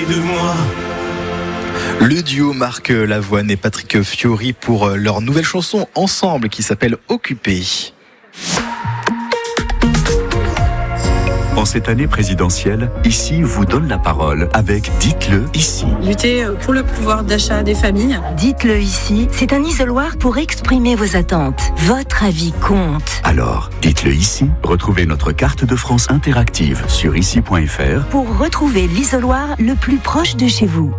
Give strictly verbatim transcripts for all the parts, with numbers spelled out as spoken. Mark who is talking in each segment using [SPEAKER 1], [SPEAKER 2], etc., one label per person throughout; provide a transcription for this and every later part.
[SPEAKER 1] de moi.
[SPEAKER 2] Le duo Marc Lavoine et Patrick Fiori pour leur nouvelle chanson ensemble qui s'appelle Occupé.
[SPEAKER 3] En cette année présidentielle, Ici vous donne la parole avec Dites-le ici.
[SPEAKER 4] Lutter pour le pouvoir d'achat des familles.
[SPEAKER 5] Dites-le ici, c'est un isoloir pour exprimer vos attentes. Votre avis compte.
[SPEAKER 3] Alors, dites-le ici. Retrouvez notre carte de France interactive sur ici point f r
[SPEAKER 5] pour retrouver l'isoloir le plus proche de chez vous.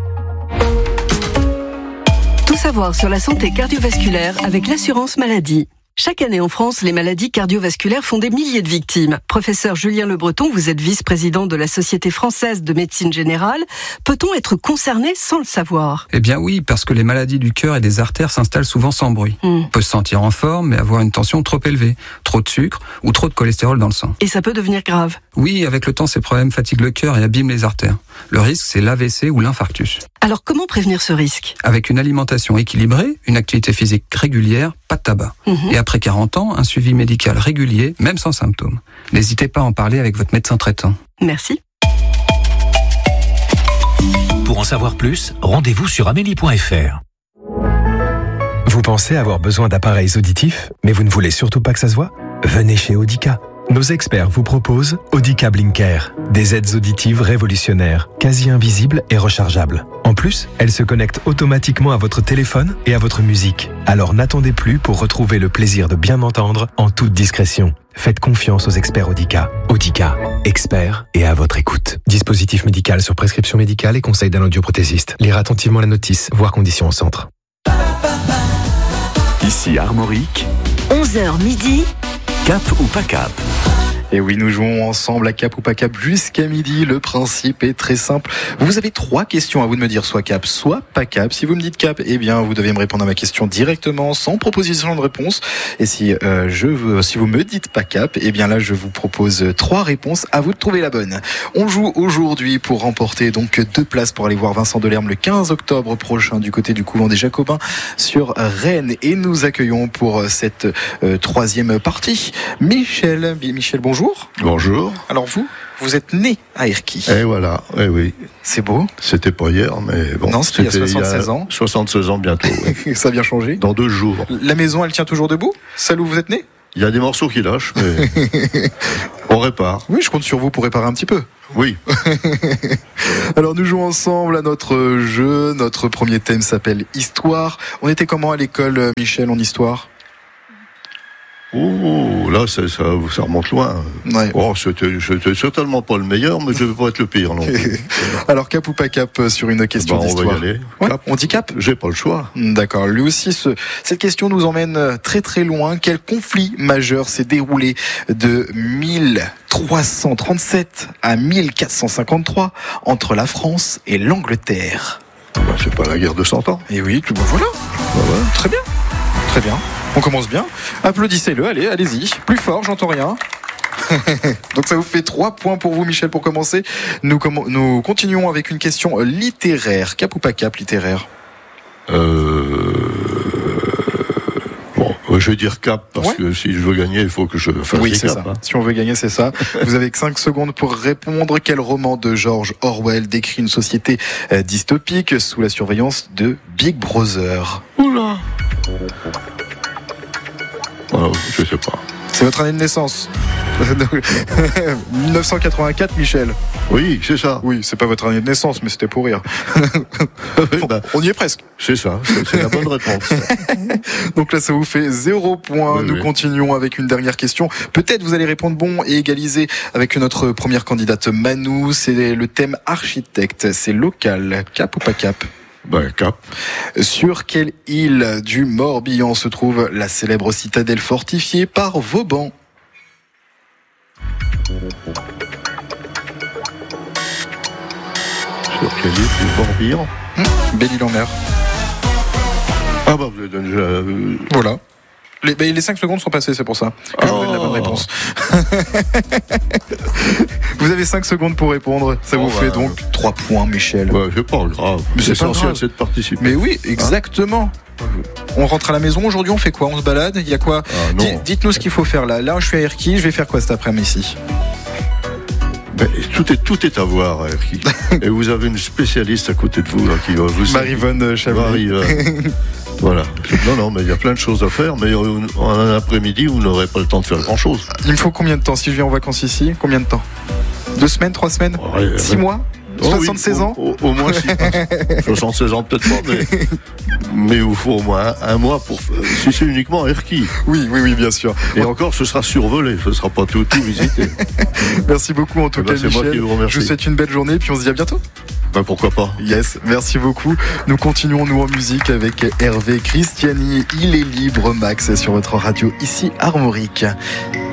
[SPEAKER 6] Tout savoir sur la santé cardiovasculaire avec l'assurance maladie. Chaque année en France, les maladies cardiovasculaires font des milliers de victimes. Professeur Julien Le Breton, vous êtes vice-président de la Société française de médecine générale. Peut-on être concerné sans le savoir ?
[SPEAKER 7] Eh bien oui, parce que les maladies du cœur et des artères s'installent souvent sans bruit. Mm. On peut se sentir en forme, mais avoir une tension trop élevée, trop de sucre ou trop de cholestérol dans le sang.
[SPEAKER 6] Et ça peut devenir grave ?
[SPEAKER 7] Oui, avec le temps, ces problèmes fatiguent le cœur et abîment les artères. Le risque, c'est l'A V C ou l'infarctus.
[SPEAKER 6] Alors comment prévenir ce risque ?
[SPEAKER 7] Avec une alimentation équilibrée, une activité physique régulière, pas de tabac. Mm-hmm. Et après quarante ans, un suivi médical régulier, même sans symptômes. N'hésitez pas à en parler avec votre médecin traitant.
[SPEAKER 6] Merci.
[SPEAKER 8] Pour en savoir plus, rendez-vous sur amélie point f r.
[SPEAKER 9] Vous pensez avoir besoin d'appareils auditifs, mais vous ne voulez surtout pas que ça se voit ? Venez chez Audica. Nos experts vous proposent Audica Blinker, des aides auditives révolutionnaires, quasi invisibles et rechargeables. En plus, elles se connectent automatiquement à votre téléphone et à votre musique. Alors n'attendez plus pour retrouver le plaisir de bien entendre en toute discrétion. Faites confiance aux experts Audica. Audica, experts et à votre écoute. Dispositif médical sur prescription médicale et conseil d'un audioprothésiste. Lire attentivement la notice, voir conditions au centre.
[SPEAKER 3] Ici Armorique.
[SPEAKER 5] onze heures midi.
[SPEAKER 3] Cap ou pas cap ?
[SPEAKER 2] Et oui, nous jouons ensemble à cap ou pas cap jusqu'à midi. Le principe est très simple. Vous avez trois questions à vous de me dire soit cap, soit pas cap. Si vous me dites cap, eh bien, vous devez me répondre à ma question directement, sans proposition de réponse. Et si euh, je veux, si vous me dites pas cap, eh bien là, je vous propose trois réponses. À vous de trouver la bonne. On joue aujourd'hui pour remporter donc deux places pour aller voir Vincent Delerme le quinze octobre prochain du côté du couvent des Jacobins sur Rennes. Et nous accueillons pour cette euh, troisième partie Michel. Michel, bonjour.
[SPEAKER 10] Bonjour.
[SPEAKER 2] Alors vous, vous êtes né à Erquy.
[SPEAKER 10] Eh voilà, eh oui.
[SPEAKER 2] C'est beau.
[SPEAKER 10] C'était pas hier, mais bon.
[SPEAKER 2] Non, c'était, c'était il y a soixante-seize ans.
[SPEAKER 10] soixante-seize ans bientôt. Oui.
[SPEAKER 2] Ça a bien changé.
[SPEAKER 10] Dans deux jours.
[SPEAKER 2] La maison, elle tient toujours debout ? Celle où vous êtes né ?
[SPEAKER 10] Il y a des morceaux qui lâchent, mais on répare.
[SPEAKER 2] Oui, je compte sur vous pour réparer un petit peu.
[SPEAKER 10] Oui.
[SPEAKER 2] Alors nous jouons ensemble à notre jeu. Notre premier thème s'appelle Histoire. On était comment à l'école, Michel, en histoire ?
[SPEAKER 10] Oh, là, ça, ça, ça remonte loin.
[SPEAKER 2] Ouais.
[SPEAKER 10] Oh, c'était, c'était certainement pas le meilleur, mais je ne veux pas être le pire non plus.
[SPEAKER 2] Alors, cap ou pas cap sur une question
[SPEAKER 10] bah,
[SPEAKER 2] d'histoire ?
[SPEAKER 10] On va y aller.
[SPEAKER 2] Ouais,
[SPEAKER 10] Cap.
[SPEAKER 2] on dit cap ?
[SPEAKER 10] J'ai pas le choix.
[SPEAKER 2] D'accord. Lui aussi, ce, cette question nous emmène très très loin. Quel conflit majeur s'est déroulé de mille trois cent trente-sept à mille quatre cent cinquante-trois entre la France et l'Angleterre ?
[SPEAKER 10] Bah, c'est pas la guerre de cent ans.
[SPEAKER 2] Et oui, tout, bah, voilà.
[SPEAKER 10] Bah, ouais.
[SPEAKER 2] Très bien. Très bien. On commence bien. Applaudissez-le, allez, allez-y. Plus fort, j'entends rien. Donc ça vous fait trois points pour vous, Michel, pour commencer. Nous, com- nous continuons avec une question littéraire. Cap ou pas cap littéraire ?
[SPEAKER 10] Euh... Bon, je vais dire cap, parce ouais. que si je veux gagner, il faut que je fasse
[SPEAKER 2] oui,
[SPEAKER 10] des
[SPEAKER 2] c'est
[SPEAKER 10] cap.
[SPEAKER 2] Ça.
[SPEAKER 10] Hein.
[SPEAKER 2] Si on veut gagner, c'est ça. Vous avez que cinq secondes pour répondre. Quel roman de George Orwell décrit une société dystopique sous la surveillance de Big Brother ?
[SPEAKER 10] Oula. Alors, je sais pas.
[SPEAKER 2] C'est votre année de naissance. dix-neuf cent quatre-vingt-quatre, Michel.
[SPEAKER 10] Oui, c'est ça.
[SPEAKER 2] Oui, c'est pas votre année de naissance, mais c'était pour rire.
[SPEAKER 10] oui, bah,
[SPEAKER 2] on y est presque.
[SPEAKER 10] C'est ça, c'est, c'est la bonne réponse.
[SPEAKER 2] Donc là, ça vous fait zéro point. Oui, Nous oui. continuons avec une dernière question. Peut-être vous allez répondre bon et égaliser avec notre première candidate, Manou. C'est le thème architecte. C'est local. Cap ou pas cap ?
[SPEAKER 10] Ben, cap.
[SPEAKER 2] Sur quelle île du Morbihan se trouve la célèbre citadelle fortifiée par Vauban ?
[SPEAKER 10] Sur quelle île du Morbihan ?
[SPEAKER 2] hum, Belle-Île-en-Mer.
[SPEAKER 10] Ah bah vous avez donné déjà... Euh...
[SPEAKER 2] Voilà. Les, bah, les cinq secondes sont passées, c'est pour ça que je vous donne la bonne réponse. Vous avez cinq secondes pour répondre. Ça oh vous bah, fait donc trois points, Michel.
[SPEAKER 10] Bah, c'est pas grave.
[SPEAKER 2] Mais c'est
[SPEAKER 10] essentiel, c'est de participer.
[SPEAKER 2] Mais oui, exactement. Hein on rentre à la maison aujourd'hui, on fait quoi ? On se balade ? Il y a quoi ?
[SPEAKER 10] ah,
[SPEAKER 2] D- Dites-nous ce qu'il faut faire là. Là, je suis à Erquy, je vais faire quoi cet après-midi ici ?
[SPEAKER 10] Mais tout est tout est à voir, Erki. Et vous avez une spécialiste à côté de vous là, qui va vous.
[SPEAKER 2] Marie-Vonne Chablis.
[SPEAKER 10] Voilà. Non, non, mais il y a plein de choses à faire, mais en un après-midi, vous n'aurez pas le temps de faire grand-chose.
[SPEAKER 2] Il me faut combien de temps si je viens en vacances ici? Combien de temps? Deux semaines, trois semaines,
[SPEAKER 10] ouais,
[SPEAKER 2] six ouais. mois, soixante-seize
[SPEAKER 10] oh, oui,
[SPEAKER 2] ans
[SPEAKER 10] au, au, au moins six, soixante-seize ans peut-être pas, mais, mais il vous faut au moins un, un mois pour. Si c'est uniquement Erki.
[SPEAKER 2] Oui, oui, oui, bien sûr.
[SPEAKER 10] Et ouais. encore, ce sera survolé, ce ne sera pas tout, tout visité.
[SPEAKER 2] Merci beaucoup en tout cas,
[SPEAKER 10] ben,
[SPEAKER 2] Michel.
[SPEAKER 10] Moi qui vous remercie.
[SPEAKER 2] Je vous souhaite une belle journée, puis on se dit à bientôt.
[SPEAKER 10] Ben pourquoi pas.
[SPEAKER 2] Yes, merci beaucoup. Nous continuons nous en musique avec Hervé Christiani. Il est libre, Max, sur votre radio ici Armorique.